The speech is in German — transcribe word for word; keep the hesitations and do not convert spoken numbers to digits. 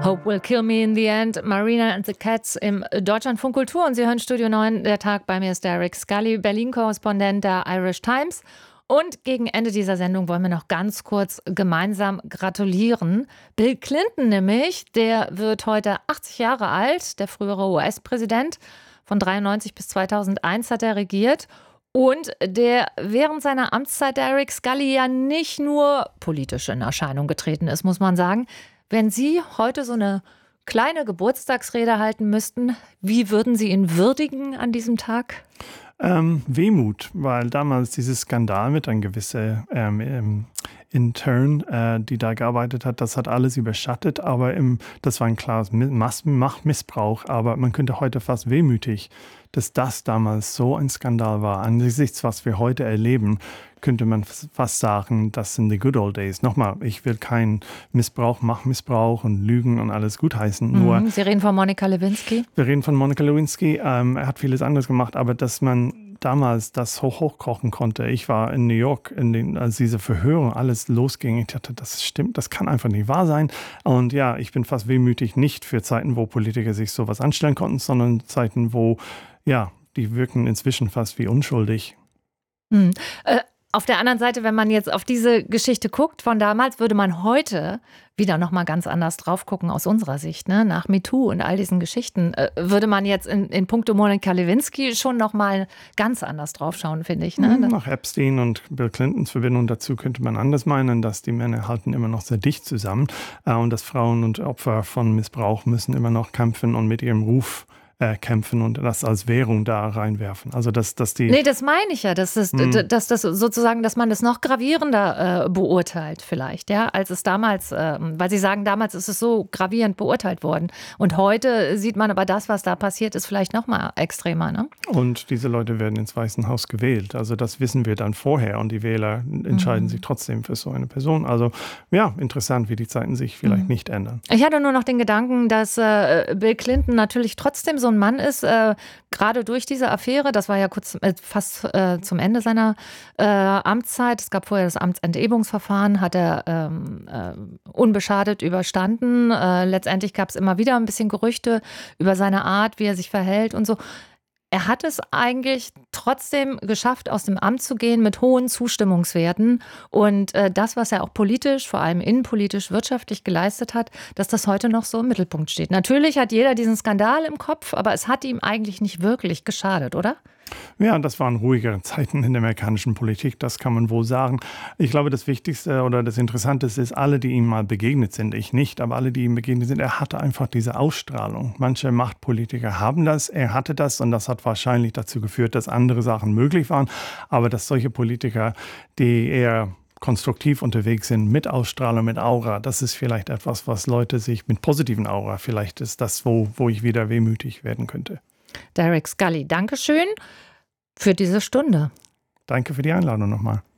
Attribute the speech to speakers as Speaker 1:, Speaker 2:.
Speaker 1: Hope Will Kill Me in the End, Marina and the Cats im Deutschlandfunk Kultur. Und Sie hören Studio neun, der Tag. Bei mir ist Derek Scully, Berlin-Korrespondent der Irish Times. Und gegen Ende dieser Sendung wollen wir noch ganz kurz gemeinsam gratulieren. Bill Clinton nämlich, der wird heute achtzig Jahre alt, der frühere U S-Präsident. Von dreiundneunzig bis zweitausendeins hat er regiert. Und der während seiner Amtszeit, Derek Scully, ja nicht nur politisch in Erscheinung getreten ist, muss man sagen. Wenn Sie heute so eine kleine Geburtstagsrede halten müssten, wie würden Sie ihn würdigen an diesem Tag?
Speaker 2: Ähm, Wehmut, weil damals dieses Skandal mit einem gewissen ähm, ähm, Intern, äh, die da gearbeitet hat, das hat alles überschattet, aber im, das war ein klares Machtmissbrauch, aber man könnte heute fast wehmütig, dass das damals so ein Skandal war. Angesichts, was wir heute erleben, könnte man fast sagen, das sind die good old days. Nochmal, ich will keinen Missbrauch, Machtmissbrauch und Lügen und alles gutheißen.
Speaker 1: Mhm.
Speaker 2: Nur,
Speaker 1: Sie reden von Monica Lewinsky?
Speaker 2: Wir reden von Monica Lewinsky. Ähm, er hat vieles anderes gemacht, aber dass man damals das hoch hochkochen konnte. Ich war in New York, in den, als diese Verhöre alles losging. Ich dachte, das stimmt, das kann einfach nicht wahr sein. Und ja, ich bin fast wehmütig, nicht für Zeiten, wo Politiker sich sowas anstellen konnten, sondern Zeiten, wo, ja, die wirken inzwischen fast wie unschuldig.
Speaker 1: Mhm. Äh, Auf der anderen Seite, wenn man jetzt auf diese Geschichte guckt von damals, würde man heute wieder nochmal ganz anders drauf gucken aus unserer Sicht. Ne? Nach MeToo und all diesen Geschichten äh, würde man jetzt in, in puncto Monica Lewinsky schon nochmal ganz anders drauf schauen, finde ich. Ne?
Speaker 2: Nach Epstein und Bill Clintons Verbindung dazu könnte man anders meinen, dass die Männer halten immer noch sehr dicht zusammen äh, und dass Frauen und Opfer von Missbrauch müssen immer noch kämpfen und mit ihrem Ruf kämpfen und das als Währung da reinwerfen. Also dass, dass die
Speaker 1: Nee, das meine ich ja, dass das,
Speaker 2: hm.
Speaker 1: dass das sozusagen, dass man das noch gravierender äh, beurteilt vielleicht, ja, als es damals, äh, weil Sie sagen, damals ist es so gravierend beurteilt worden. Und heute sieht man aber das, was da passiert, ist vielleicht noch mal extremer, ne?
Speaker 2: Und diese Leute werden ins Weiße Haus gewählt. Also das wissen wir dann vorher und die Wähler entscheiden mhm. sich trotzdem für so eine Person. Also ja, interessant, wie die Zeiten sich vielleicht mhm. nicht ändern.
Speaker 1: Ich hatte nur noch den Gedanken, dass äh, Bill Clinton natürlich trotzdem so ein Mann ist, äh, gerade durch diese Affäre, das war ja kurz äh, fast äh, zum Ende seiner äh, Amtszeit, es gab vorher das Amtsenthebungsverfahren, hat er ähm, äh, unbeschadet überstanden. Äh, letztendlich gab es immer wieder ein bisschen Gerüchte über seine Art, wie er sich verhält und so. Er hat es eigentlich trotzdem geschafft, aus dem Amt zu gehen mit hohen Zustimmungswerten. Und äh, das, was er auch politisch, vor allem innenpolitisch, wirtschaftlich geleistet hat, dass das heute noch so im Mittelpunkt steht. Natürlich hat jeder diesen Skandal im Kopf, aber es hat ihm eigentlich nicht wirklich geschadet, oder?
Speaker 2: Ja, das waren ruhigere Zeiten in der amerikanischen Politik, das kann man wohl sagen. Ich glaube, das Wichtigste oder das Interessanteste ist, alle, die ihm mal begegnet sind, ich nicht, aber alle, die ihm begegnet sind, er hatte einfach diese Ausstrahlung. Manche Machtpolitiker haben das, er hatte das und das hat wahrscheinlich dazu geführt, dass andere Sachen möglich waren. Aber dass solche Politiker, die eher konstruktiv unterwegs sind, mit Ausstrahlung, mit Aura, das ist vielleicht etwas, was Leute sich mit positiven Aura, vielleicht ist das, wo, wo ich wieder wehmütig werden könnte.
Speaker 1: Derek Scully, Dankeschön für diese Stunde.
Speaker 2: Danke für die Einladung nochmal.